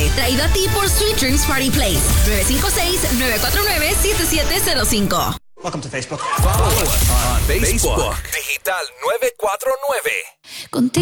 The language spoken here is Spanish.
tarde. Traído a ti por Sweet Dreams Party Place. 956-949-7705. Welcome to Facebook. Follow us on Facebook. Digital 949. Contigo.